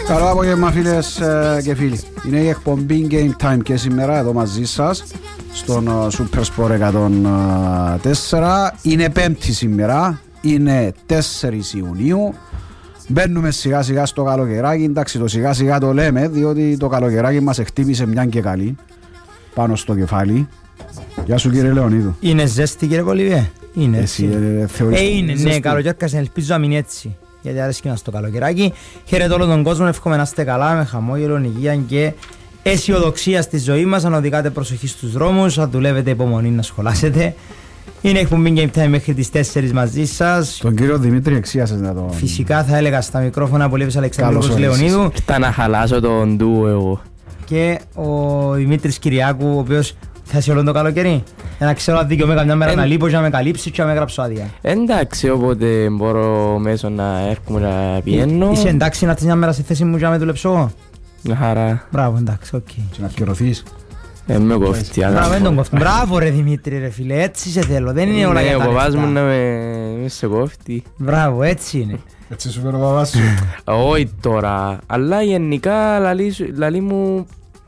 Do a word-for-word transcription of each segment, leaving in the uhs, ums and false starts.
Καλό απόγευμα φίλες και φίλοι. Είναι η εκπομπή Game Time και σήμερα εδώ μαζί σας στον Super Sport εκατόν τέσσερα. Είναι πέμπτη σήμερα, είναι τέσσερις Ιουνίου. Μπαίνουμε σιγά σιγά στο καλοκαιράκι. Εντάξει, το σιγά σιγά το λέμε διότι το καλοκαιράκι μας χτύπησε μια και καλή πάνω στο κεφάλι. Γεια σου κύριε Λεωνίδου. Είναι ζέστη κύριε Κολυβέ? Είναι Εσύ, έτσι. ε, θεωρείς Ε, είναι, ζέστη? ναι, καλοκαίρκας, ελπίζω να μείνει έτσι. Γιατί αρέσκει μας το καλοκαιράκι. Χαίρετω όλο τον κόσμο, εύχομαι να είστε καλά, με χαμόγελο, υγεία και αισιοδοξία στη ζωή μας. Αν οδηγάτε προσοχή στους δρόμους, αν δουλεύετε υπομονή να σχολάσετε. Είναι εκπομπή Game Time μέχρι τις τέσσερις μαζί σας. Τον κύριο Δημήτρη εξίασες να το... Φυσικά θα έλεγα στα μικρόφωνα Πολύβης Αλεξανδρίκος Καλώς Λεωνίδου Ήρθα να χαλάσω τον ντου εγώ. και ο Δημήτρης Κυριάκου, ο οποίος θα είσαι όλο το καλοκαίρι. Για να ξέρω αν δικαιούμαι καμιά μέρα Ε, να λείπω και να με καλύψει και να με γράψω άδεια. Εντάξει, όποτε μπορώ μέσω να έρχομαι να πηγαίνω. Είσαι εντάξει να έρθεις μια μέρα στη θέση μου και να με δουλέψω εγώ? Μια χαρά. Μπράβο, εντάξει, οκ. Και να πληρωθείς. Ε, με κόφτει. Μπράβο, δεν τον κόφτω. Μπράβο ρε Δημήτρη ρε φίλε, έτσι σε θέλω, δεν είναι όλα Ναι, για ο τα παπάς μου λεφτά. να με με σε κόφτει. Μπράβο, έτσι είναι. Έτσι σου φέρω ο παπάς σου. Όχι τώρα, αλλά γενικά λαλεί σου- λαλεί μου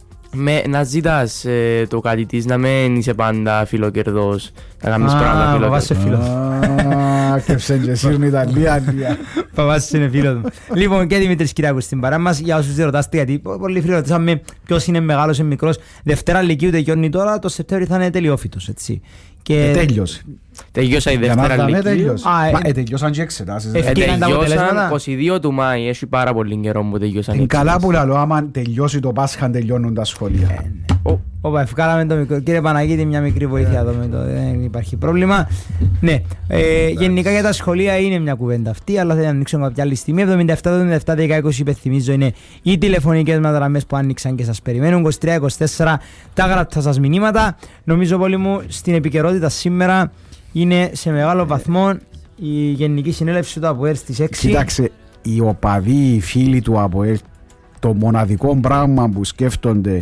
με, να ζητάς ε, το κάτι της, να μην είσαι πάντα φιλοκερδός, να κάνεις Α, πράγματα ο παπάς φιλοκερδός. σε φίλος. Α, και ψέγγε σύρνη Ιταλία, Αγγλία. Παπάς είναι φίλος μου. Λοιπόν, και Δημήτρης Κυριάκου στην παρά μας. Για όσους δεν ρωτάστε, γιατί πο- πολλοί φίλοι ρωτήσαμε ποιος είναι μεγάλος ή μικρός. Δευτέρα Λυκείου τελειώνει τώρα, το Σεπτέμβρη θα είναι τελειόφυτος, έτσι. Και Τέλειωσε. Τελειώσα η Για Δευτέρα να δούμε Λυκείου. τέλειωσε. Α, ε, Μα ε, τελειώσαν και εξετάσεις. ε, ρε. Ε, Ευκαιρία τα αποτελέσματα. τελειώσαν είκοσι δύο του Μάη, έχει πάρα πολύ καιρό που τελειώσαν. Είναι οι καλά εξετάσεις. που λαλώ, άμα τελειώσει το Πάσχα τελειώνουν τα σχολεία. Ω, Όπα, ευκάλαμε το μικρό. Κύριε Παναγίτη, μια μικρή βοήθεια εδώ με το. Δεν υπάρχει πρόβλημα. Ναι, ε, γενικά για τα σχολεία είναι μια κουβέντα αυτή, αλλά θα την ανοίξω κάποια άλλη στιγμή. εβδομήντα επτά εβδομήντα επτά δέκα είκοσι υπενθυμίζω είναι οι τηλεφωνικές μας γραμμές που άνοιξαν και σας περιμένουν. είκοσι τρία είκοσι τέσσερα τα γραπτά σας μηνύματα. Νομίζω πολύ μου στην επικαιρότητα σήμερα είναι σε μεγάλο βαθμό η Γενική Συνέλευση του ΑΠΟΕΛ στις έξι. Κοίταξε, οι οπαδοί, οι φίλοι του ΑΠΟΕΛ, το μοναδικό πράγμα που σκέφτονται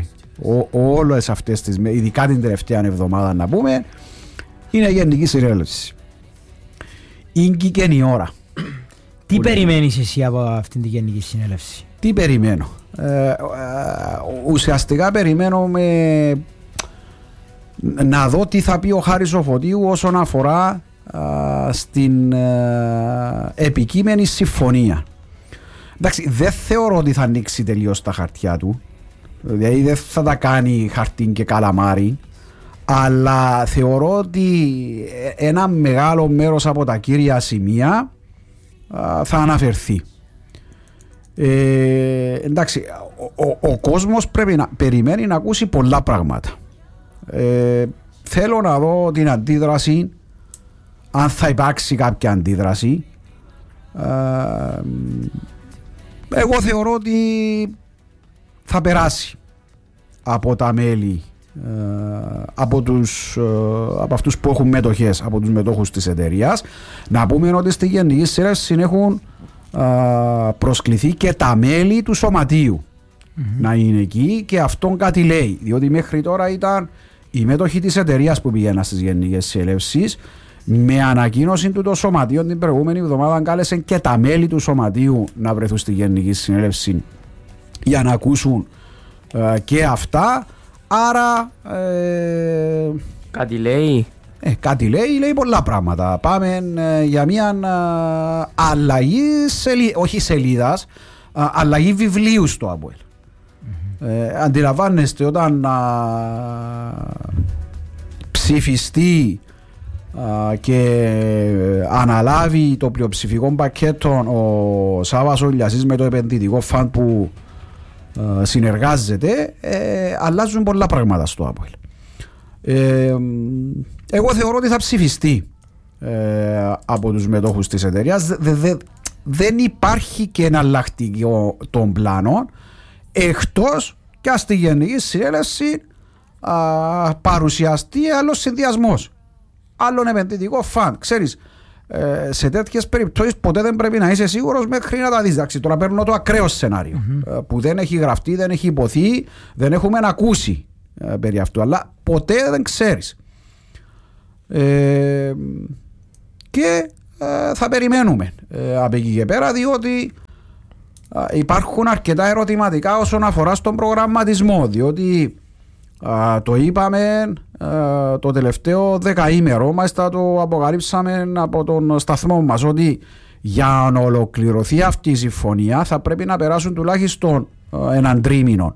όλες αυτές τις μέρες, ειδικά την τελευταία εβδομάδα να πούμε, είναι η Γενική Συνέλευση. Είναι και η ώρα. Τι Που λέει. περιμένεις εσύ από αυτήν τη Γενική Συνέλευση? Τι περιμένω. Ε, ε, ουσιαστικά περιμένω με, να δω τι θα πει ο Χάρης ο Φωτίου όσον αφορά α, στην ε, επικείμενη συμφωνία. Εντάξει, δεν θεωρώ ότι θα ανοίξει τελείως τα χαρτιά του, δηλαδή δεν θα τα κάνει χαρτί και καλαμάρι, αλλά θεωρώ ότι ένα μεγάλο μέρος από τα κύρια σημεία α, θα αναφερθεί. Ε, εντάξει, ο, ο, ο κόσμος πρέπει να περιμένει να ακούσει πολλά πράγματα. Ε, θέλω να δω την αντίδραση, αν θα υπάρξει κάποια αντίδραση. Ε, εγώ θεωρώ ότι θα περάσει από τα μέλη, ε, από, τους, ε, από αυτούς που έχουν μετοχές, από τους μετόχους της εταιρείας. Να πούμε ότι στη Γενική Συνέλευση έχουν α, προσκληθεί και τα μέλη του σωματείου mm-hmm. να είναι εκεί, και αυτόν κάτι λέει, διότι μέχρι τώρα ήταν οι μέτοχοι της εταιρείας που πήγαιναν στις Γενικές Συνέλευσεις. Με ανακοίνωση του το σωματείο την προηγούμενη εβδομάδα κάλεσε και τα μέλη του σωματείου να βρεθούν στη Γενική Συνέλευση για να ακούσουν ε, και αυτά. Άρα ε, κάτι λέει. ε, κάτι λέει, λέει πολλά πράγματα. Πάμε ε, για μια ε, αλλαγή σελί, όχι σελίδας, ε, αλλαγή βιβλίου στο ΑΠΟΕΛ. Mm-hmm. ε, αντιλαμβάνεστε όταν ε, ψηφιστεί και αναλάβει το πλειοψηφικό πακέτο ο Σάββας ο Ηλιασής με το επενδυτικό φαντ που ε, συνεργάζεται, ε, αλλάζουν πολλά πράγματα στο ΑΠΟΕΛ. Ε, εγώ θεωρώ ότι θα ψηφιστεί ε, από τους μετόχους της εταιρείας. Δε, δε, δεν υπάρχει και εναλλακτικό των πλάνων, εκτός και στη Γενική Συνέλευση παρουσιαστεί άλλος συνδυασμός, άλλον επενδυτικό φαν. Ξέρεις, ε, σε τέτοιες περιπτώσεις ποτέ δεν πρέπει να είσαι σίγουρος μέχρι να τα δεις. Εντάξει, τώρα παίρνω το ακραίο σενάριο mm-hmm. ε, που δεν έχει γραφτεί, δεν έχει υποθεί, δεν έχουμε ακούσει ε, περί αυτού, αλλά ποτέ δεν ξέρεις. Ε, και ε, θα περιμένουμε ε, από εκεί και πέρα, διότι υπάρχουν αρκετά ερωτηματικά όσον αφορά στον προγραμματισμό, διότι α, το είπαμε α, το τελευταίο δεκαήμερο, μάλιστα το αποκαλύψαμε από τον σταθμό μας, ότι για να ολοκληρωθεί αυτή η συμφωνία θα πρέπει να περάσουν τουλάχιστον α, έναν τρίμηνο.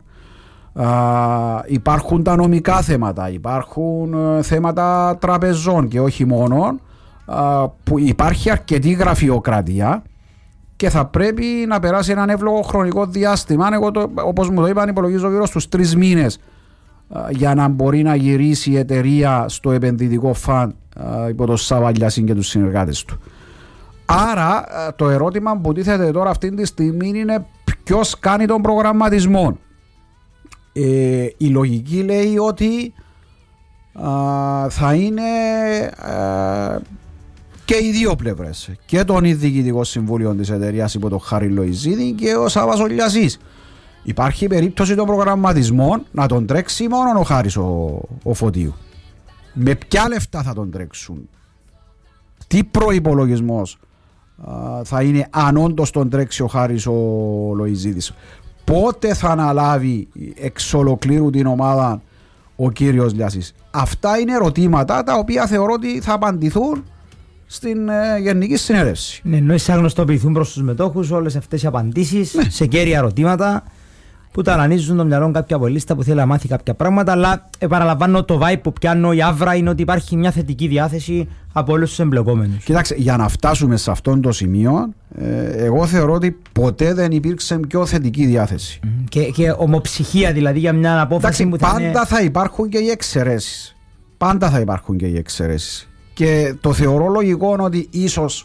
Uh, υπάρχουν τα νομικά θέματα, υπάρχουν uh, θέματα τραπεζών και όχι μόνο, uh, που υπάρχει αρκετή γραφειοκρατία και θα πρέπει να περάσει έναν εύλογο χρονικό διάστημα. Εγώ το, όπως μου το είπαν, υπολογίζω γύρω στους τρεις μήνες uh, για να μπορεί να γυρίσει η εταιρεία στο επενδυτικό φαν uh, υπό το Σαββαλιασίν και τους συνεργάτες του. Άρα uh, το ερώτημα που τίθεται τώρα αυτή τη στιγμή είναι ποιος κάνει τον προγραμματισμό. Ε, η λογική λέει ότι α, θα είναι α, και οι δύο πλευρές, και τον διοικητικό συμβούλιο της εταιρείας υπό τον Χάρη Λοϊζίδη και ο Σάββας ο Λιασής. Υπάρχει περίπτωση των προγραμματισμών να τον τρέξει μόνο ο Χάρης ο, ο Φωτίου. Με ποια λεφτά θα τον τρέξουν, τι προϋπολογισμός α, θα είναι αν όντως τον τρέξει ο Χάρης ο Λοϊζίδης, πότε θα αναλάβει εξ ολοκλήρου την ομάδα ο κύριος Λιασής. Αυτά είναι ερωτήματα τα οποία θεωρώ ότι θα απαντηθούν στην ε, Γενική Συνέλευση. Ναι, εννοείς θα γνωστοποιηθούν προς τους μετόχους όλες αυτές οι απαντήσεις, ναι, σε κέρια ερωτήματα που ταλανίζουν το μυαλό κάποια από λίστα που θέλει να μάθει κάποια πράγματα. Αλλά επαναλαμβάνω, το vibe που πιάνω η άβρα είναι ότι υπάρχει μια θετική διάθεση από όλους τους εμπλεκόμενους. Κοιτάξτε, για να φτάσουμε σε αυτόν το σημείο, ε, εγώ θεωρώ ότι ποτέ δεν υπήρξε πιο θετική διάθεση. Mm, και, και ομοψυχία δηλαδή για μια απόφαση. Εντάξει, που θα πάντα είναι... θα υπάρχουν και οι εξαιρέσεις. Πάντα θα υπάρχουν και οι εξαιρέσεις. Και το θεωρώ λογικό ότι ίσως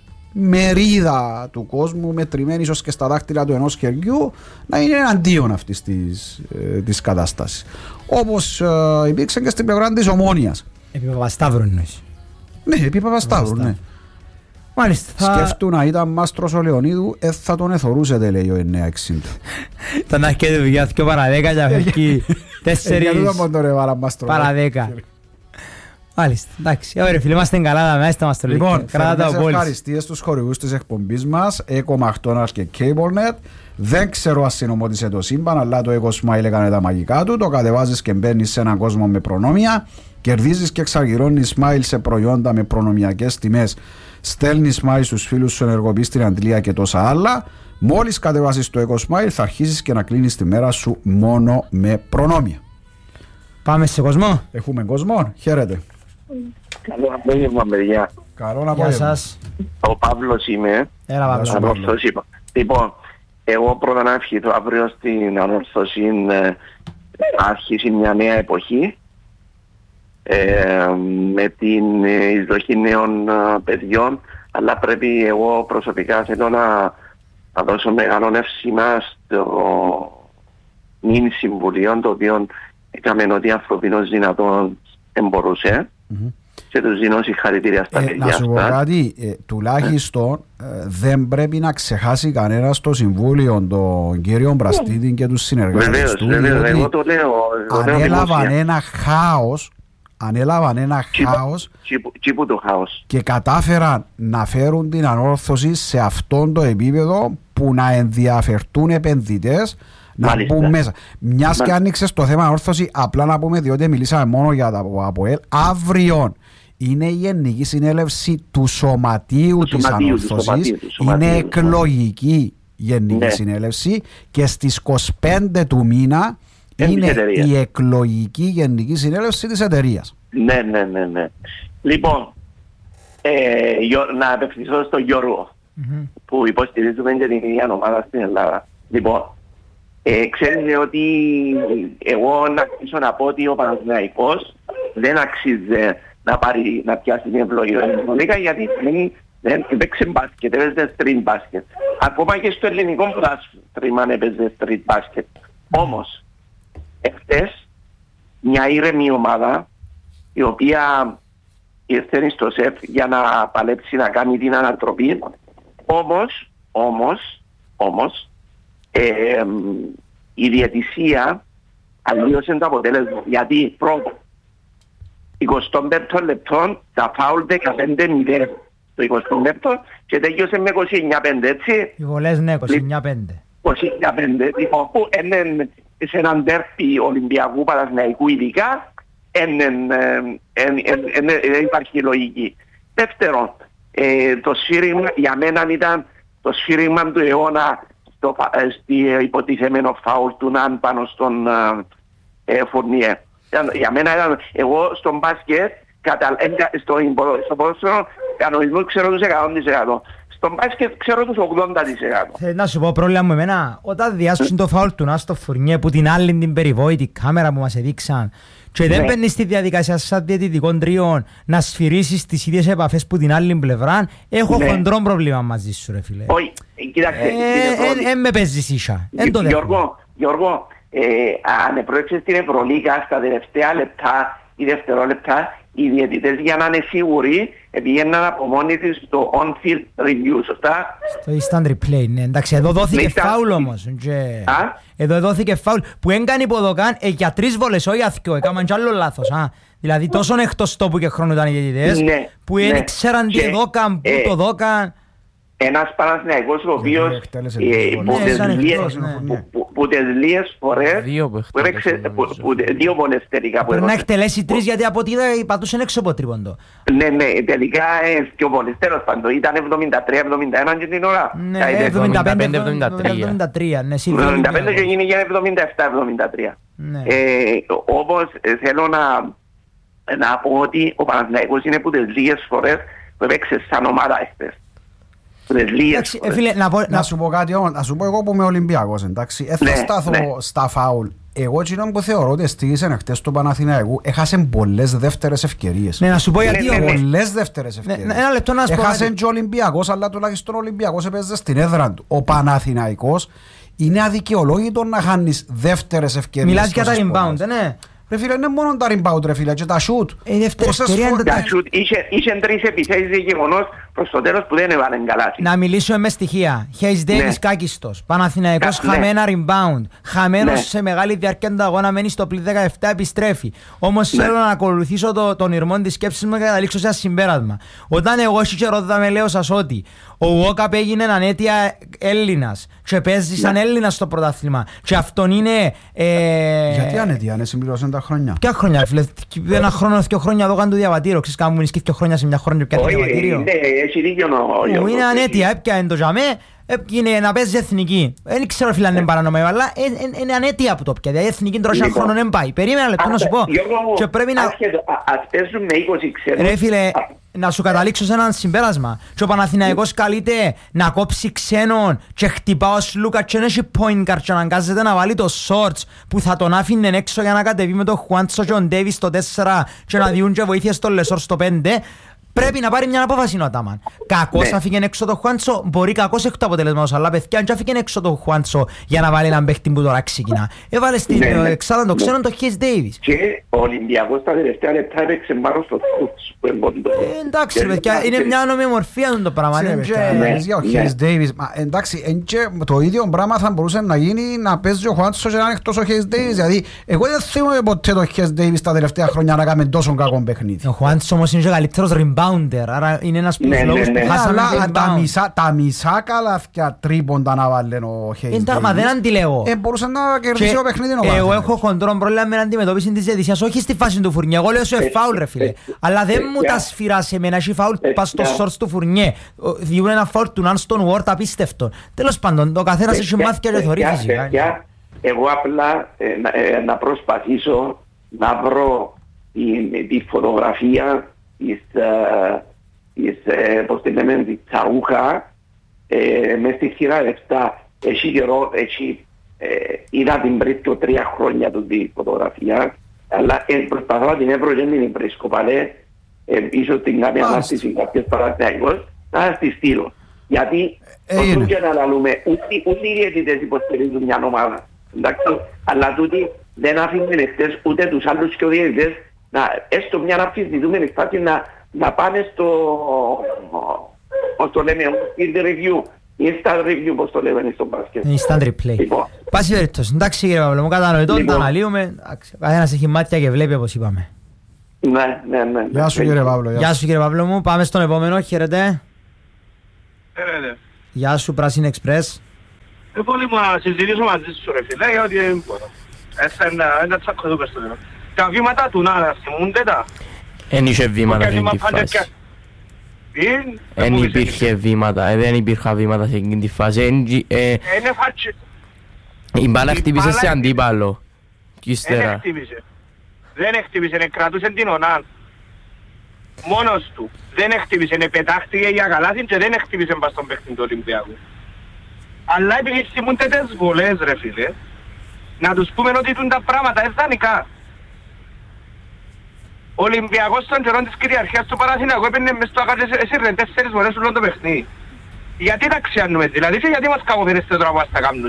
μερίδα του κόσμου, μετρημένη ίσως και στα δάχτυλα του ενός χεριού, να είναι εναντίον αυτής της, ε, της κατάστασης. Όπως ε, υπήρξε και στην πλευρά της Ομόνοιας. Επί Παπασταύρου εννοείς. Ναι, επί Παπασταύρου, ναι. Μάλιστα. Θα... Σκέφτου να ήταν μάστρος ο Λεωνίδου, ε, θα τον εθωρούσετε, λέει ο εννιακόσια εξήντα. Τον αρχίδι δουλειά και παρά δέκα για φεύγει τέσσερις παρά δέκα. Μάλιστα, εντάξει. Ωραία φίλοι, είμαστε καλά τα μέσα μας το λίγο. Λοιπόν, θερμές ευχαριστίες στους χορηγούς της εκπομπής μας, Eco McDonald's και CableNet. Δεν ξέρω αν συνομώτησε το σύμπαν, αλλά το Eco Smile έκανε τα μαγικά του. Το κατεβάζεις και μπαίνεις σε έναν κόσμο με προνόμια. Κερδίζεις και εξαργυρώνεις Smile σε προϊόντα με προνομιακές τιμές. Στέλνεις Smile στους φίλους σου, ενεργοποιείς την αντλία και τόσα άλλα. Μόλις κατεβάσεις το Eco Smile, θα αρχίσεις και να κλείνεις τη μέρα σου μόνο με προνόμια. Πάμε σε κόσμο. Έχουμε κόσμο. Χαίρετε. Καλό απόγευμα, παιδιά. Καλό απόγευμα. Γεια σας. Ο Παύλος είμαι. Έλα, Παύλο. Ανόρθωση. Λοιπόν, εγώ πρώτα να ευχηθώ αύριο στην Ανόρθωση ε, άρχισε μια νέα εποχή ε, με την εισδοχή νέων ε, παιδιών, αλλά πρέπει εγώ προσωπικά θέλω να, να δώσω μεγάλο εύσημα στο νυν συμβουλίο, το οποίο έκαμε ό,τι ανθρωπίνος δυνατόν εμπορούσε. Mm-hmm. Και τους δίνω συγχαρητήρια στα ε, παιδιά. Να σου πω κάτι, ε, τουλάχιστον ε, δεν πρέπει να ξεχάσει κανένα στο Συμβούλιο τον κύριο Μπραστίδη και τους συνεργάτες βεβαίως, του. Βεβαίως, εγώ το λέω. Το ανέλαβαν λέω ένα χάος, ανέλαβαν ένα χάος τσίπου το χάος και κατάφεραν να φέρουν την ανόρθωση σε αυτόν το επίπεδο που να ενδιαφερθούν επενδυτές να Μάλιστα. μπουν μέσα. Μιας και άνοιξες το θέμα ανόρθωση, απλά να πούμε, διότι μιλήσαμε μόνο για το ΑΠΟΕΛ, αύριο είναι η Γενική Συνέλευση του Σωματείου του της Ανόρθωσης. Είναι εκλογική Γενική ναι. Συνέλευση και στις είκοσι πέντε του μήνα είναι, είναι η εκλογική Γενική Συνέλευση της εταιρείας. Ναι, ναι, ναι, ναι. Λοιπόν, ε, να απευθυνθώ στον Γιώργο mm-hmm. που υποστηρίζουμε και την ίδια ομάδα στην Ελλάδα. Λοιπόν, Ε, ξέρετε ότι εγώ να αρχίσω να πω ότι ο Παναθηναϊκός δεν αξίζει να, πάρει, να πιάσει την ευλογία γιατί δεν έπαιξε μπάσκετ, έπαιζε street μπάσκετ. Ακόμα και στο ελληνικό πρωτάθλημα έπαιζε street μπάσκετ. Όμως, εχθές μια ήρεμη ομάδα η οποία ήρθε στο ΣΕΦ για να παλέψει να κάνει την ανατροπή, όμως, όμως, όμως, Ε, η διαιτησία αλλίωσε το αποτέλεσμα. Γιατί πρώτο, είκοσι πέντε λεπτών τα φάουλ δεκαπέντε μηδέν. το είκοσι λεπτό και τελειώσε με είκοσι εννιά πέντε, έτσι. Οι βολές, ναι, είκοσι εννιά πέντε. είκοσι εννιά πέντε, λοιπόν, που είναι σε έναν ντέρπι Ολυμπιακού Παναθηναϊκού ειδικά, δεν υπάρχει λογική. Δεύτερον, το σφύριγμα για μένα ήταν το σφύριγμα του αιώνα στο υποτιθέμενο φάουλ του Ναν πάνω στον Φουρνιέ. Για μένα ήταν, εγώ στον μπάσκετ, στο ποδόσφαιρο, κανονισμό ξέρω τους εκατό τοις εκατό. Στον μπάσκετ ξέρω τους ογδόντα τοις εκατό. Να σου πω πρόβλημα μου εμένα, όταν διάσουν το φάουλ του Ναν στο Φουρνιέ που την άλλη την περιβόητη κάμερα που μας έδειξαν και δεν μπαίνεις στη διαδικασία σαν διαιτητικών τριών να σφυρίσεις τις ίδιες επαφές που την άλλη πλευρά, έχω χοντρό πρόβλημα μαζί σου ρε φίλε. Όχι, κοιτάξτε. Δεν με παίζεις ίσα. Γιώργο, αν προέξεις την Ευρωλίγα στα τελευταία λεπτά ή δευτερόλεπτα, οι διαιτητές για να είναι σίγουροι πήγαιναν από μόνοι τους στο on-field review, σωστά. Στο instant replay, ναι. Εντάξει, εδώ δόθηκε φάουλ όμως. Εδώ δόθηκε φάουλ που έγκανε υποδοκάν για τρεις βολές, όχι αθκιο, έκαναν κι άλλο λάθος. Δηλαδή τόσο εκτός τόπου και χρόνου ήταν οι διαιτητές που δεν ξέραν τι δόκαν, πού το δόκαν. Ένας Παναθηναϊκός ο οποίος που τις λίγες φορές δύο βολές τελικά. Πρέπει να εκτελέσει τρεις γιατί από ό,τι είδα πατούσαν έξω από τρίποντο. Ναι, ναι, τελικά δύο βολές τέλος πάντων. Ήταν εβδομήντα τρία εβδομήντα ένα και την ώρα. Ναι, εβδομήντα πέντε εβδομήντα τρία. εβδομήντα πέντε και γίνει για εβδομήντα επτά εβδομήντα τρία. Όπως θέλω να πω ότι ο Παναθηναϊκός είναι που τις λίγες φορές που έπαιξε σαν ομάδα εχθές. Να σου πω κάτι όμως, να σου πω εγώ που είμαι Ολυμπιακός, εντάξει, θα στάθω στα φάουλ. Εγώ εκείνο που θεωρώ ότι στήγησαν χτες του Παναθηναϊκού έχασαν πολλές δεύτερες ευκαιρίες. Ναι, να σου πω γιατί όμως. Πολλές δεύτερες ευκαιρίες. Ένα λεπτό να σου πω. Έχασαν και ο Ολυμπιακός, αλλά τουλάχιστον ο Ολυμπιακός έπαιζε στην έδρα του. Ο Παναθηναϊκός είναι αδικαιολόγητο να χάνεις δεύτερες ευκαιρίες. Μιλάς για τα rebound, ναι. Ρε φίλε, είναι μόνο τα rebound ρε φίλε και τα shoot. Τα shoot είχαν τρεις επιθέσεις γεγονός προς το τέλος που δεν έβαλαν καλά. Να μιλήσουμε με στοιχεία. Hayes Davis κάκιστος. Παναθηναϊκός χαμένα rebound. Χαμένος σε μεγάλη διάρκεια του αγώνα, μένει στο πλήν δεκαεπτά, επιστρέφει. Όμως θέλω να ακολουθήσω τον ηρμό της σκέψης μου και να καταλήξω σε ένα συμπέρασμα. Όταν εγώ și και ρόδα με λέω σας ότι ο Walkup έγινε ανέτεια Έλληνας και παίζει σαν Έλληνας στο πρωτάθλημα και αυτόν είναι... Γιατί ανέτεια, είναι συμπληρώσαν τα χρόνια. Ποια χρόνια, φίλε, ένα χρόνο, δύο χρόνια εδώ κάνουν το διαβατήριο. Ξέρεις κάμουν εις και δύο χρόνια σε μια χρόνια και πια το διαβατήριο. Μου είναι ανέτεια, έπιανε το τζαμέ, είναι να παίζει εθνική. Δεν ξέρω φίλε αν είναι παρανομαίο, αλλά είναι ανέτεια που το πια. Δηλαδή εθνική τώρα ένα χρόνο δεν πάει. Περίμενα λεπτό να σου πω. Και πρέπει να... Ας παίζουμε είκοσι ξέρουν. Ρε φίλε, να σου καταλήξω σε έναν συμπέρασμα. Και ο Παναθηναϊκός καλείται να κόψει ξένον και χτυπά ο Σλούκα και δεν έχει point guard και αναγκάζεται να βάλει το shorts που θα τον άφηνε έξω για να κατεβεί με τον Χουάντσο και τον Ντέιβις στο τέσσερα και να διούν και βοήθειες στο Λεσόρ στο πέντε. Πρέπει να πάρει μια απόφαση ο Ατάμαν. Κακώς αφήγε έξω το Χουάντσο, μπορεί κακώς εκ του αποτελέσματος, αλλά παιδιά αν και αφήγε έξω το Χουάντσο για να βάλει έναν παίχτη που τώρα ξεκινά. Έβαλε στην εξάδα το ξένον το Hayes Davis. Και ο Ολυμπιακός τα τελευταία λεπτά έπαιξε μάλλον στο φούτς. Εντάξει παιδιά, είναι μια νομιμορφία το πράγμα. Για ο Hayes Davis, εντάξει, το ίδιο πράγμα θα μπορούσε να γίνει να παίζει ο Χουάντσο και να είναι εκτός ο Hayes Davis. Δηλαδή, εγώ δεν θυμούμαι ποτέ το Hayes Davis τα τελευταία χρόνια να κάνει τόσο κακό παιχνίδι. Ο Χουάντσο όμως είναι και καλύτερος rebounder, άρα είναι ένας από τους λόγους που χάσαμε rebound. Τα μισά καλάθκια τρίποντα να βάλει ο Hayes Davis. Μα δεν αντιλέγω. Μπορούσε να κερδίσει ο παιχνίδι ο Παναθηναϊκός. Εγώ έχω χοντρό πρόβλημα με την αντιμετώπιση της διαιτησίας, όχι στη φάση του Φουρνιέ. Εγώ λέω σου εφάουλ ρε φίλε. Αλλά δεν μου τα σφυράσει εμένα, έχει φάουλ πας στο σόρς του Φουρνιέ. Διούν ένα φάουλ του Ναν στον Ward απίστευτο. Τέλος πάντων, το καθένας έχει μάθει και θωρεί φυσικά. Εγώ απλά να προσπαθήσω να βρω τη φωτογραφία της, πώς τη λέμε, της Τσαούχα μες στη σειρά επτά. Έχει καιρό, είδα την πριν και τρία χρόνια του τη φωτογραφία, αλλά προσπαθώ να την έβρω και μην την βρίσκω παλέ, ίσως την κάνει ανάστηση κάποιες Παναθηναϊκός, να στη στείλω. Γιατί όσο και να λαλούμε, ούτε οι διαιτητές υποστηρίζουν μια ομάδα, αλλά τούτοι δεν αφήνουν εχθές ούτε τους άλλους και ο διαιτητές έστω μια να αμφισβητούμε φάση να πάνε στο, πώς το λέμε, field review, instant review, πώς το λέμε στο μπάσκετ. Instant replay. Πάση περιπτώσει, εντάξει κύριε Παύλο, μου κατανοητό, τα αναλύουμε, ο καθένας έχει μάτια και βλέπει όπως είπαμε. Ναι, ναι, ναι. Γεια σου κύριε Παύλο. Γεια σου κύριε Παύλο μου, πάμε στον επόμενο, χαίρετε. Χαίρετε. Γεια σου Πράσινη Εξπρές. Ε, πολύ μου να συζητήσω μαζί σου ρε φίλε, γιατί δεν μπορώ. Έτσι να τσακωθούμε στο τέλος. Τα βήματα του να θυμούνται τα. Εν είχε βήματα σε εκείνη τη φάση. Εν υπήρχε βήματα, δεν υπήρχαν βήματα σε εκείνη τη φάση. Είναι φάτσι. Η μπάλα χτύπησε σε αντίπαλο. Και Δεν ύστερα. χτύπησε. Δεν χτύπησε, κρατούσε την ονάν. Μόνος του. Δεν χτύπησε, πετάχτηκε για καλάθιν και δεν χτύπησε μπας στον παίχτη του Ολυμπιακού. Αλλά επειδή θυμούνται τις βολές ρε φίλε, να τους πούμε ότι ήταν τα πράγματα ιδανικά. Ο Ολυμπιακός στον καιρό της κυριαρχίας του Παναθηναϊκού έπαιρνε μες στο αγάπη εσύρρε τέσσερις φορές ούλον το παιχνίδι. Γιατί τα ξιάνουμε δηλαδή και γιατί μας κακοφέρεστε τώρα που μας τα κάνουν.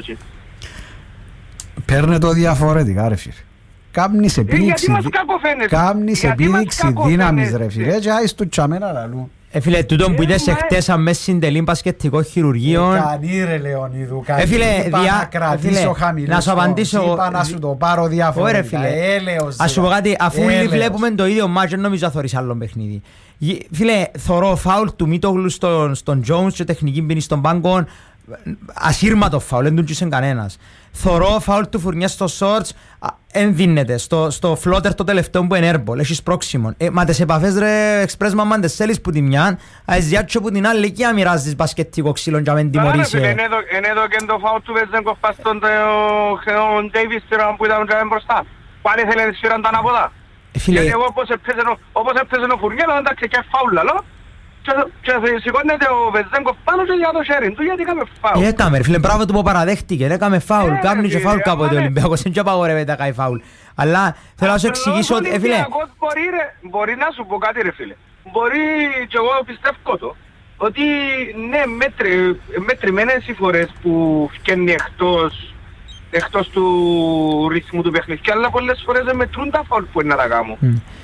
Παίρνε το διαφορετικά ρε φίλε. Κάμνεις επίδειξη, κάμνεις επίδειξη δύναμης ρε φίλε και άις του τσαμένα λαλού. Ε φίλε, τούτον που είδες εχτες αμέσως συντελήν πασχετικό χειρουργείο. Κανεί ρε Λεωνίδου, κανεί. Ε, φίλε, Είπα δια- να κρατήσω φίλε, χαμηλούς να σου απαντήσω τόνους, εγώ. είπα να σου το πάρω Ωραία διαφορετικά. φίλε, Έλεος, ας σου πω κάτι, αφού όλοι έλεος. βλέπουμε το ίδιο μάτς, δεν νομίζω να θωρείς άλλο παιχνίδι. Γε- Φίλε, θωρώ φάουλ του Μίτογλου στον, στον Jones και τεχνική μπίνη στον πάγκο, ασύρματο φάουλ, δεν του τσίσεν κανένας. Θωρώ φάουλ του Φουρνιές στο shorts, εν δίνεται, στο, στο floater το τελευταίο που είναι airball, έχεις πρόξιμον. Ε, μα τις επαφές ρε εξπρές μαμάν τις θέλεις που τη μια, ας διάτσω που την άλλη και αμοιράζεις μπασκετικό ξύλο και να μην τιμωρήσει. Είναι εδώ και το φάουλ του Βεζέγκοφ πας στον Ντέιβις που ήταν μπροστά. Πάλι θέλει να σφύραν τα ανάποδα. Φίλε, Γιατί εγώ όπως έπαιζε ο Φουρνιέλο, εντάξει και φάουλα, λό. Και σηκώνεται ο Βεζέγκοφ πάνω και για το sharing του, γιατί έκαμε φάουλ. έκαμε ρε φίλε, μπράβο του που παραδέχτηκε, έκαμε φάουλ, Ε, κάμνει και ρε, φάουλ φίλε, κάποτε ο άμα, Ολυμπιακός, δεν και απαγορεύεται να κάνει φάουλ. Αλλά θέλω να σου εξηγήσω ότι, ε, φίλε, Ο Ολυμπιακός μπορεί, ρε, μπορεί να σου πω κάτι ρε φίλε. Μπορεί και εγώ πιστεύω το. Ότι ναι, μέτρη, μετρημένες οι φορές που φτιάχνει εκτός, εκτός του ρυθμού του παιχνιδιού, αλλά πολλές φορές δεν μετρούν τα φάουλ που είναι να τα κάνω.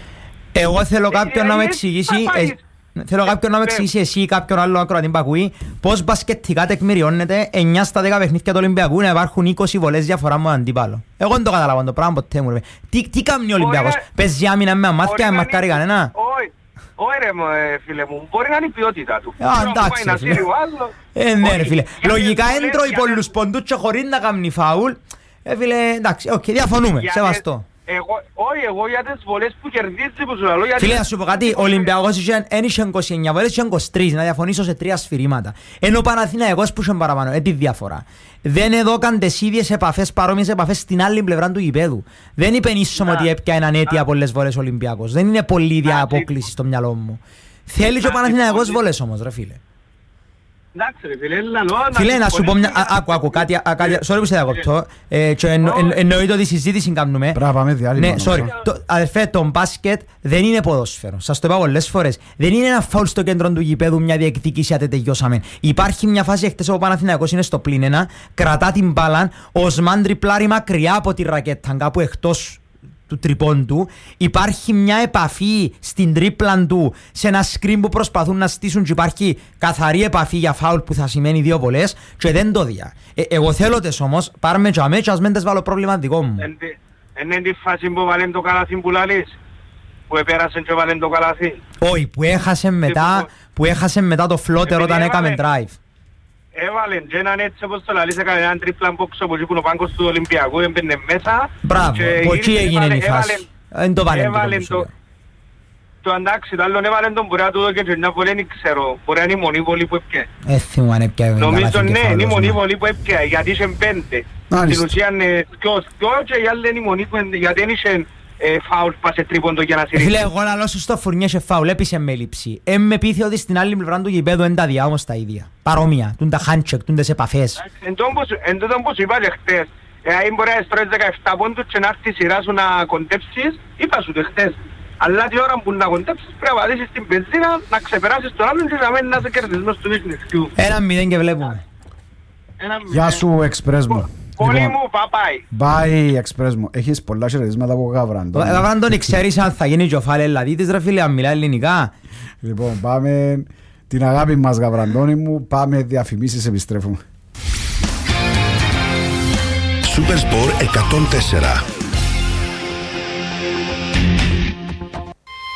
εγώ θέλω κάποιον να με ε, εξηγήσει, θα πάει. ε, θέλω κάποιον να με Ναι. εξηγήσει εσύ ή κάποιον άλλο ακροατή που ακούει πώς μπασκετικά τεκμηριώνεται εννιά στα δέκα παιχνίδια του Ολυμπιακού να υπάρχουν είκοσι βολές διαφορά με τον αντίπαλο. Εγώ δεν το καταλαβαίνω το πράγμα ποτέ μου ρε. Τι, τι κάνει ο Ολυμπιακός, Μπορεί να- παίζει άμυνα με αμάθεια, Μπορεί δεν να μαρκάρει είναι- κανένα. Όχι, όχι ρε μου, ε, φίλε μου, μπορεί να είναι η ποιότητα του. Α, εντάξει, ρε, φίλε. Ε, ναι ρε φίλε, λογικά έντρωει πολλούς ποντούς και χωρίς να κάνει φάουλ. Ε, φίλε, εντάξει, οκ, διαφωνούμε, σεβαστό. Εγώ, όχι, εγώ για τις βολές που κερδίζει που σου λέω. γιατί- Φίλε, να σου πω κάτι, ο Ολυμπιακός είχε εν είχε είκοσι εννιά βολές, είχε είκοσι τρία, να διαφωνήσω σε τρία σφυρίγματα. Ενώ ο Παναθηναϊκός που είχε παραπάνω, ε, τη διαφορά. Δεν έδωκαν τις ίδιες επαφές, παρόμοιες επαφές στην άλλη πλευρά του γηπέδου. Δεν είπε ίσως ότι έπια έναν αίτια πολλές βολές ο Ολυμπιακός. Δεν είναι πολύ ίδια απόκληση στο μυαλό μου. Θέλει και ο Παναθηναϊκός βολές όμως, ρε φίλε. Εντάξει ρε φίλε, λαλό, Φίλε, να σου πω μια. συμφωνήσω. α, Άκου, άκου, κάτι. α, κάτι- Sorry που σε διακόπτω. Ε, και εννο- εν- Εννοείται ότι συζήτηση κάνουμε. Πρέπει να πάμε διάλειμμα. Ναι, νομίζω. sorry. Το- Αδερφέ, το μπάσκετ δεν είναι ποδόσφαιρο. Σας το είπα πολλές φορές. Δεν είναι ένα φάουλ στο κέντρο του γηπέδου, μια διεκδίκηση άτε τελειώσαμε. Υπάρχει μια φάση εχθές ο Παναθηναϊκός είναι στο πλήν ένα, κρατά την μπάλα, ο Οσμάν τριπλάρει μακριά από τη ρακέτα, κάπου εκτός του τρυπών του. Υπάρχει μια επαφή στην τρίπλα του σε ένα screen που προσπαθούν να στήσουν και υπάρχει καθαρή επαφή για φάουλ που θα σημαίνει δύο βολές και δεν το δια. Ε, εγώ θέλω τες όμως, πάρμε και αμέ και ας μην τες βάλω πρόβλημα δικό μου. Εν τη- εν είναι τη φάση που βάλεν το καλάθι που λαλείς, που επέρασαν και βάλεν το καλάθι. Όχι, που έχασε μετά, που έχασε μετά το φλότερ Επειδή όταν έκαμε έβαλε- drive. Έβαλεν και έναν έτσι όπως το λαλείς, έκανε έναν τρίπλαν box από εκεί που είναι ο πάγκος του Ολυμπιακού, έμπαινε μέσα. Μπράβο, και από εκεί ήρθε, έγινε η έβαλε- φάση. έβαλε- Δεν το βάλε έβαλε το το- κόμμα. Το εντάξει, το άλλον έβαλεν τον μπορεί να του δω και μια βολή, δεν ξέρω, μπορεί να είναι η μονή βολή που έπιε. Ε, θυμάμαι πια. Νομίζω ναι, είναι η μονή βολή που έπιε, γιατί είχε πέντε. Μάλιστα. Στην ουσία είναι δυο δυο και η άλλη είναι η μονή που είναι- γιατί δεν είχε ε, φάουλ πας σε τρίποντο για να Ε, Φίλε, συρρήσει. εγώ λαλώ σου στο φουρνιέ σε φάουλ, έπεισε με λήψη. Ε, με πείθει ότι στην άλλη πλευρά του γηπέδου είναι τα διά όμως τα ίδια. Παρόμοια, τούν τα handcheck, τούν τις επαφές. Εν τούτον που σου είπα και χτες, αν μπορεί να εστρώεις δεκαεπτά πόντους και να έρθει η σειρά σου να κοντέψεις, είπα σου το χτες. Αλλά τη ώρα που να κοντέψεις πρέπει να πατήσεις την πενζίνα, να ξεπεράσεις τον άλλον και να μένει να είσαι κερδισμένος του παιχνιδιού. Ένα μηδέν και βλέπουμε. Ένα Γεια μηδέν. σου, Express μου. Πολύ Λοιπόν, μου, παπάει. bye, Express μου. Έχεις πολλά χαιρετίσματα από Γαβραντών. Γαβραν τον ξέρεις αν θα γίνει κεφάλαιο δηλαδή της ρε φίλε, αν μιλά ελληνικά. Λοιπόν, πάμε την αγάπη μας Γαβραντώνη μου. Πάμε διαφημίσεις, επιστρέφουμε. Supersport εκατόν τέσσερα.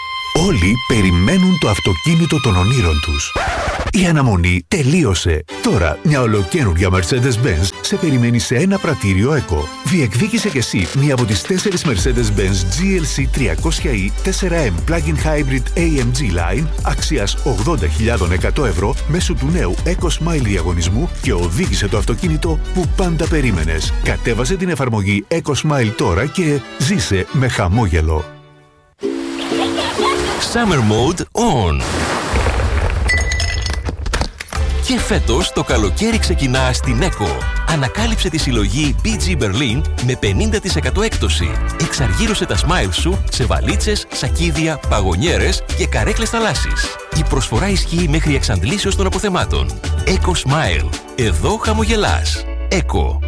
Όλοι περιμένουν το αυτοκίνητο των ονείρων τους. Η αναμονή τελείωσε. Τώρα μια ολοκαίνουργια Mercedes-Benz σε περιμένει σε ένα πρατήριο ECO. Διεκδίκησε και εσύ μία από τις τέσσερις Mercedes-Benz τζι ελ σι τριακόσια ι φορ εμ Plug-in Hybrid έι εμ τζι Line αξίας ογδόντα χιλιάδες εκατό ευρώ μέσω του νέου EcoSmile διαγωνισμού και οδήγησε το αυτοκίνητο που πάντα περίμενες. Κατέβασε την εφαρμογή EcoSmile τώρα και ζήσε με χαμόγελο. Summer Mode On. Και φέτος το καλοκαίρι ξεκινά στην ECO. Ανακάλυψε τη συλλογή μπι τζι Berlin με πενήντα τοις εκατό έκπτωση. Εξαργύρωσε τα smile σου σε βαλίτσες, σακίδια, παγωνιέρες και καρέκλες θαλάσσης. Η προσφορά ισχύει μέχρι εξαντλήσεως των αποθεμάτων. ECO Smile. Εδώ χαμογελάς. ECO.